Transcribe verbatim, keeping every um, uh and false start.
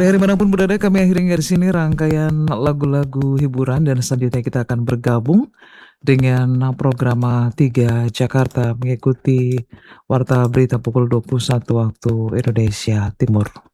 Dari manapun berada kami akhiri dari sini rangkaian lagu-lagu hiburan dan selanjutnya kita akan bergabung dengan Programa tiga Jakarta mengikuti Warta Berita pukul dua puluh satu waktu Indonesia Timur.